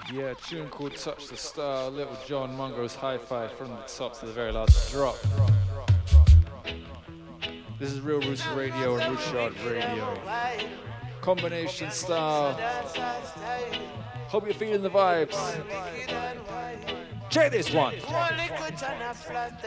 Yeah, a tune called Touch the Star, Little John Mungo's Hi-Fi from the top to the very last drop. This is Real Roots Radio and Rootshard Radio. Combination style. Hope you're feeling the vibes. Check this one.